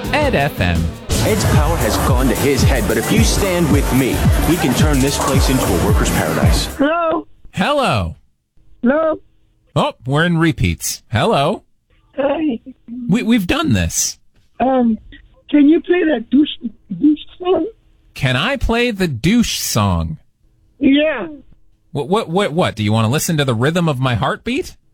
Ed FM. Ed's power has gone to his head, but if you stand with me, we can turn this place into a worker's paradise. Hello? Hello. Hello? Oh, we're in repeats. Hello. Hi. We've done this. Can you play that douche song? Can I play the douche song? Yeah. What? Do you want to listen to the rhythm of my heartbeat?